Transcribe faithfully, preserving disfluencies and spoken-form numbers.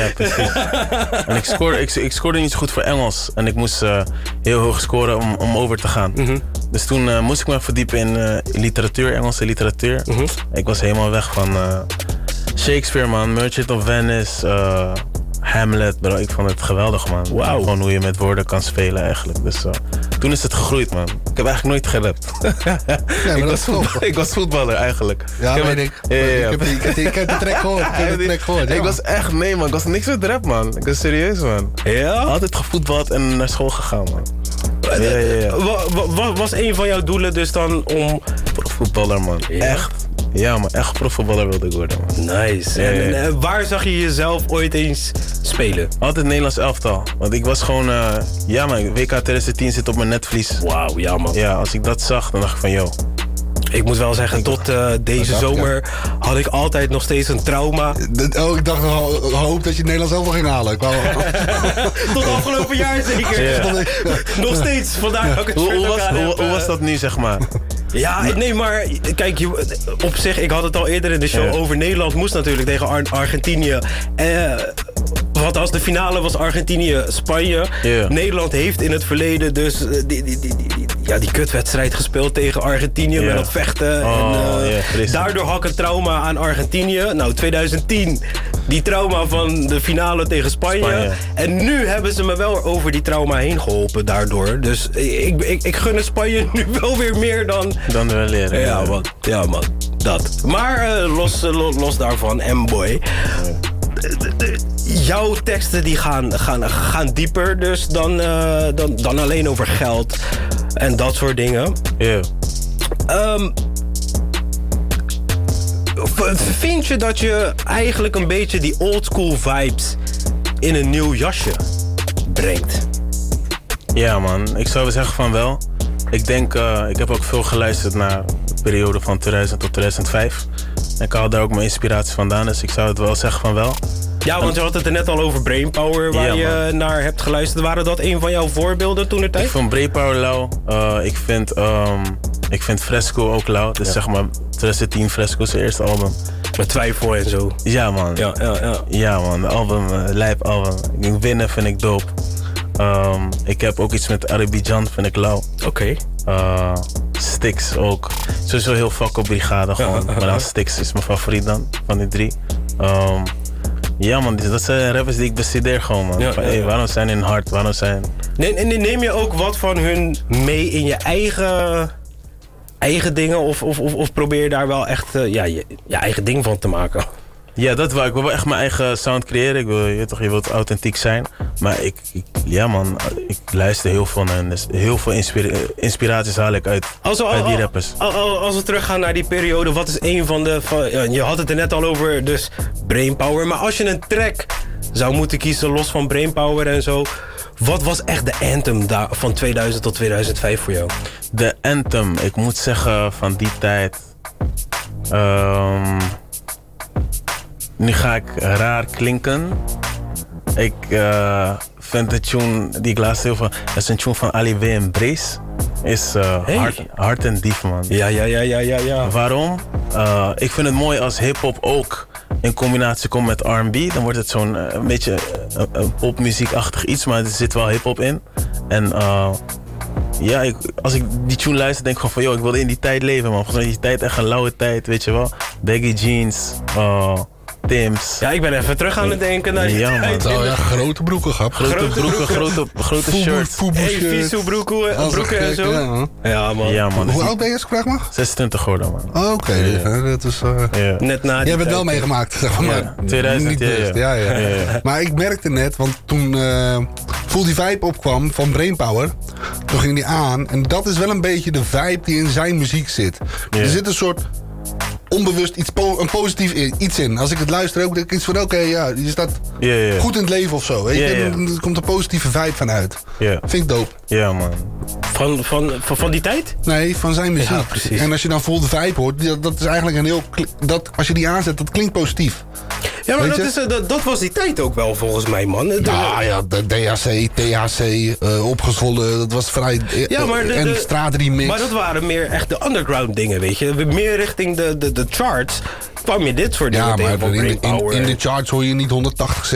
ja, precies. En ik scoorde, ik, ik scoorde niet zo goed voor Engels. En ik moest uh, heel hoog scoren om, om over te gaan. Mm-hmm. Dus toen uh, moest ik me verdiepen in uh, literatuur, Engelse literatuur. Mm-hmm. Ik was helemaal weg van uh, Shakespeare, man. Merchant of Venice, uh, Hamlet, bro. Ik vond het geweldig, man. Wow. Gewoon hoe je met woorden kan spelen, eigenlijk. Dus uh, toen is het gegroeid, man. Ik heb eigenlijk nooit gerapt. Ja, ik, was voetbal, ik was voetballer, eigenlijk. Ja, ik weet ik. Ja, ja, ja. Ik, heb, ik, heb, ik heb de track gehoord. Ik heb de track gehoord, ja. Ik was echt, nee, man. Ik was niks met rap, man. Ik was serieus, man. Ja? Altijd gevoetbald en naar school gegaan, man. Ja, ja, ja. Wa- wa- was een van jouw doelen dus dan om... Profvoetballer, man. Ja? Echt. Ja, man. Echt profvoetballer wilde ik worden, man. Nice. Ja, ja, ja. En, en waar zag je jezelf ooit eens spelen? Altijd Nederlands elftal. Want ik was gewoon... Uh, ja, man. W K twintig tien zit op mijn netvlies. Wauw, ja, man. Ja, als ik dat zag, dan dacht ik van, yo. Ik moet wel zeggen, tot uh, deze dacht, zomer ja. had ik altijd nog steeds een trauma. Oh, ik dacht ho- hoop dat je Nederlands elftal ging halen. Ik wou... Tot afgelopen jaar zeker. Ja. Nog steeds, vandaar dat ik het Hoe, hoe, shirt ook was, aan hoe, heb, hoe uh, was dat nu, zeg maar? Ja, nee, maar kijk, je, op zich, ik had het al eerder in de show Ja. over. Nederland moest natuurlijk tegen Ar- Argentinië. Eh, wat als de finale was Argentinië-Spanje. Ja. Nederland heeft in het verleden dus uh, die, die, die, die, die, ja, die kutwedstrijd gespeeld tegen Argentinië. Ja. Met dat vechten. Oh, en, uh, ja, vreselijk. daardoor had ik een trauma aan Argentinië. Nou, twintig tien, die trauma van de finale tegen Spanje. Spanje. En nu hebben ze me wel over die trauma heen geholpen daardoor. Dus ik, ik, ik gun het Spanje nu wel weer meer dan... Dan wel leren. Ja, man. Ja, man. Dat. Maar uh, los, los, los daarvan, M-boy. Jouw teksten die gaan, gaan, gaan dieper dus dan, uh, dan, dan alleen over geld en dat soort dingen. Ja. Um, vind je dat je eigenlijk een beetje die oldschool vibes in een nieuw jasje brengt? Ja, man. Ik zou zeggen van wel. Ik denk, uh, ik heb ook veel geluisterd naar de periode van tweeduizend tot tweeduizend vijf. En ik haal daar ook mijn inspiratie vandaan, dus ik zou het wel zeggen van wel. Ja, want je had het er net al over Brainpower, waar Ja, je naar hebt geluisterd. Waren dat een van jouw voorbeelden toen de tijd? Ik vind Brainpower lauw. Uh, ik, vind, um, ik vind Fresco ook lauw. Dus ja. zeg maar twintig tien Fresco zijn eerste album. Met twijfel en zo. Ja, man. Ja, ja, ja. Ja, man. De album, uh, lijp album. Ik denk winnen vind ik dope. Um, ik heb ook iets met Arabijan, vind ik lauw. Oké. Okay. Uh, Styx ook. Sowieso heel fuck op Brigade gewoon. Maar dan Styx is mijn favoriet dan, van die drie. Um, ja, man, dat zijn rappers die ik bestudeer gewoon, man. Ja, van, ja, ja. Hey, waarom zijn hun hard? Waarom zijn... Neem, neem je ook wat van hun mee in je eigen, eigen dingen? Of, of, of, of probeer je daar wel echt uh, ja, je, je eigen ding van te maken? Ja, dat wel. Ik wil wel echt mijn eigen sound creëren. Ik wil, je weet toch, je wilt authentiek zijn. Maar ik, ik, ja man, ik luister heel veel naar. Dus heel veel inspira- inspiraties haal ik uit, als we, uit die rappers. Als, als we teruggaan naar die periode, wat is een van de... Van, ja, je had het er net al over, dus Brainpower. Maar als je een track zou moeten kiezen, los van Brainpower en zo... Wat was echt de anthem daar, van tweeduizend tot tweeduizend vijf voor jou? De anthem, ik moet zeggen van die tijd... Um, nu ga ik raar klinken. Ik uh, vind de tune die ik laatst heel veel... Dat is een tune van Ali W en Brace. Is uh, hey. hard, hard en diep, man. Ja, ja, ja, ja, ja, ja. Waarom? Uh, ik vind het mooi als hip-hop ook in combinatie komt met R en B. Dan wordt het zo'n uh, een beetje uh, een popmuziekachtig iets, maar er zit wel hip-hop in. En uh, ja, ik, als ik die tune luister, denk ik gewoon van, joh, ik wilde in die tijd leven, man. Volgens mij is die tijd echt een lauwe tijd, weet je wel. Baggy jeans, uh, Tims. Ja, ik ben even terug aan het denken naar die ja, man. tijd. Oh ja, grote broeken, grap. Grote, Grote broeken, broeken. grote, grote shirts. Hey, visu broeken, Als broeken en gek, zo. ja, man. Ja, man. Ja, man. Hoe oud ben je als ik vraag mag? zesentwintig geworden, man. Oh, oké. Okay. Ja. Dat is... Uh... Ja. Net na die Jij bent tijd. wel meegemaakt, zeg maar. Ja, tweeduizend, Niet ja, bewust, ja. ja, ja. Ja, ja. Maar ik merkte net, want toen uh, Full die vibe opkwam van Brainpower, toen ging die aan. En dat is wel een beetje de vibe die in zijn muziek zit. Ja. Er zit een soort onbewust iets po- een positief in, iets in. Als ik het luister ook, denk ik iets van, oké, okay, ja, je staat Ja, ja. goed in het leven of zo. Weet je? Ja, ja. En er komt een positieve vibe van uit. Ja. Vind ik dope. Ja, man. Van, van, van, van die tijd? Nee, van zijn muziek. Ja, precies. En als je dan Full the vibe hoort, dat, dat is eigenlijk een heel... Dat, als je die aanzet, dat klinkt positief. Ja, maar Weet dat, je? is, uh, dat, dat was die tijd ook wel, volgens mij, man. De- Ja, ja, de D H C, T H C, uh, opgezwollen, dat was vrij... Uh, Ja, maar de- en de- straatremix. Maar dat waren meer echt de underground dingen, weet je. Meer richting de, de, de charts kwam je dit soort dingen Ja, tegen maar van in, de- in, Brainpower. in de charts hoor je niet honderdtachtig